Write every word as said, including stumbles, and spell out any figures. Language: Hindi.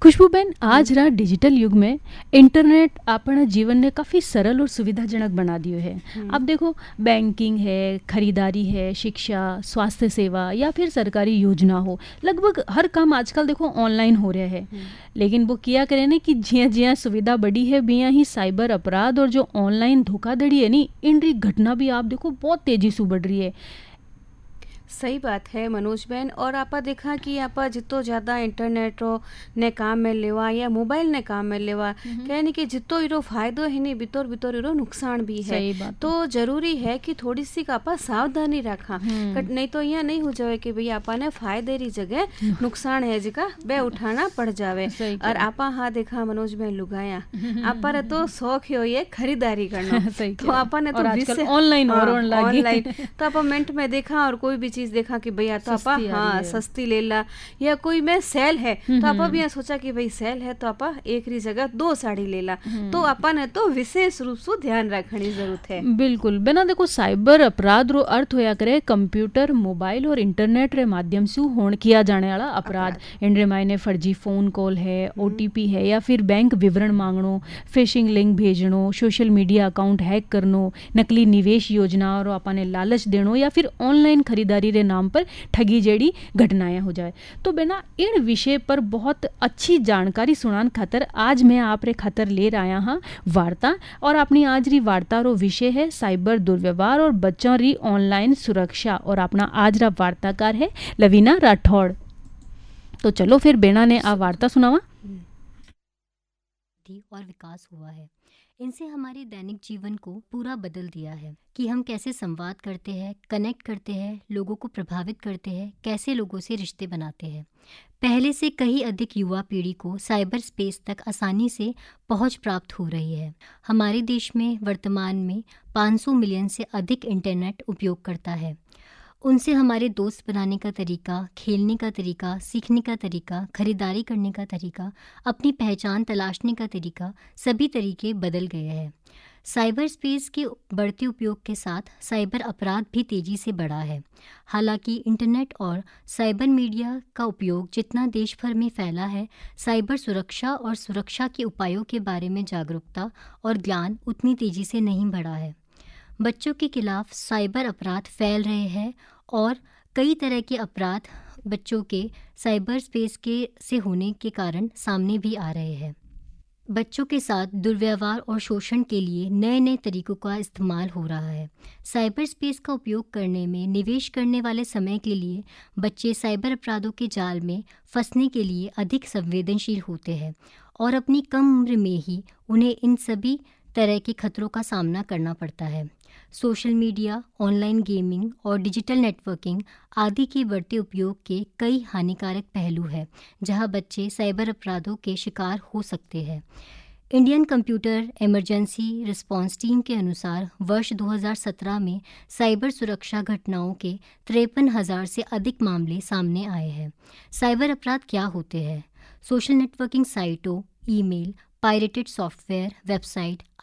खुशबूबेन, आज हम्म, रा डिजिटल युग में इंटरनेट अपना जीवन ने काफ़ी सरल और सुविधाजनक बना दियो है। अब हम्म, देखो, बैंकिंग है, खरीदारी है, शिक्षा, स्वास्थ्य सेवा या फिर सरकारी योजना हो, लगभग हर काम आजकल देखो ऑनलाइन हो रहा है। हम्म। लेकिन वो किया करे ने कि जिया जिया सुविधा बढ़ी है, बिया ही साइबर अपराध और जो ऑनलाइन धोखाधड़ी है नी, इन री घटना भी आप देखो बहुत तेजी से बढ़ रही है। सही बात है मनोज बहन। और आपा देखा कि आपा जितो ज़्यादा इंटरनेट रो ने काम में लेवा या मोबाइल ने काम में लेवा, हम्म, कहने कि जितो इरो फायदो है नी बितोर बितोर इरो नुकसान भी है। सही बात तो है। जरूरी है कि थोड़ी सी आपा सावधानी रखा हम्म। कट नहीं तो यहाँ नहीं हो जावे कि भाई आपा ने फायदे री जगह नुकसान है जिका बे उठाना पड़ जावे। सही और कह आपा हाँ देखा मनोज बहन लुगाया रहे। आपा रे तो शौक ही हो ये खरीदारी करना। सही तो कह रहे आपा ने हैं। तो और आजकल विषय ऑनलाइन और हाँ होने लगी। ऑनलाइन तो आपा मिनट में देखा और कोई भी चीज़ देखा कि भैया तो आपा सस्ती आ रही हाँ है। सस्ती ले ला या कोई में सेल है हम्म, तो आपा भी हम्म, यहाँ सोचा कि भाई सेल है तो आपा एक री जगह दो साड़ी ले ला। तो हम्म। आपा ने तो विशेष रूप से ध्यान रखनी जरूरत है। बिल्कुल बिना देखो, साइबर अपराध रो अर्थ होया करे कंप्यूटर, मोबाइल और इंटरनेट रे माध्यम से होण किया जाने वाला अपराध। अपराध। इनरे मायने फर्जी फोन कॉल है, हम्म, ओटीपी है या फिर बैंक विवरण मांगणो, phishing link भेजणो, social media account hack करनो, नकली निवेश योजना और आपने लालच देणो या फिर ऑनलाइन खरीदारी रे नाम पर ठगी जेड़ी घटनाएं हो जाए। तो बिना इन विषय पर बहुत अच्छी जानकारी सुनान खातर आज मैं आप रे खातर ले आया हाँ वार्ता। और अपनी आज री वार्ता रो विषय है साइबर दुर्व्यवहार और बच्चों री ऑनलाइन सुरक्षा। और अपना आज रा वार्ताकार है लवीना राठौड़। तो चलो फिर बेना ने आ वार्ता सुनावा। हम्म, वृद्धि और विकास हुआ है। इनसे हमारे दैनिक जीवन को पूरा बदल दिया है कि हम कैसे संवाद करते हैं, कनेक्ट करते हैं, लोगों को प्रभावित करते हैं, कैसे लोगों से रिश्ते बनाते हैं। पहले से कहीं अधिक युवा पीढ़ी को साइबर स्पेस तक आसानी से पहुंच प्राप्त हो रही है। हमारे देश में वर्तमान में पाँच सौ मिलियन से अधिक इंटरनेट उपयोगकर्ता है। उनसे हमारे दोस्त बनाने का तरीका, खेलने का तरीका, सीखने का तरीका, खरीदारी करने का तरीका, अपनी पहचान तलाशने का तरीका, सभी तरीके बदल गए हैं। साइबर स्पेस के बढ़ते उपयोग के साथ साइबर अपराध भी तेज़ी से बढ़ा है। हालांकि इंटरनेट और साइबर मीडिया का उपयोग जितना देश भर में फैला है, साइबर सुरक्षा और सुरक्षा के उपायों के बारे में जागरूकता और ज्ञान उतनी तेज़ी से नहीं बढ़ा है। बच्चों के खिलाफ साइबर अपराध फैल रहे हैं और कई तरह के अपराध बच्चों के साइबर स्पेस के से होने के कारण सामने भी आ रहे हैं। बच्चों के साथ दुर्व्यवहार और शोषण के लिए नए नए तरीकों का इस्तेमाल हो रहा है। साइबर स्पेस का उपयोग करने में निवेश करने वाले समय के लिए बच्चे साइबर अपराधों के जाल में फंसने के लिए अधिक संवेदनशील होते हैं और अपनी कम उम्र में ही उन्हें इन सभी तरह के खतरों का सामना करना पड़ता है। सोशल मीडिया, ऑनलाइन गेमिंग और डिजिटल नेटवर्किंग आदि के बढ़ते उपयोग के कई हानिकारक पहलू हैं, जहां बच्चे साइबर अपराधों के शिकार हो सकते हैं। Indian computer emergency response team के अनुसार वर्ष दो हज़ार सत्रह में साइबर सुरक्षा घटनाओं के तिरपन हज़ार से अधिक मामले सामने आए हैं। साइबर अपराध क्या होते हैं? सोशल नेटवर्किंग साइटों, ईमेल, पायरेटेड सॉफ्टवेयर, वेबसाइट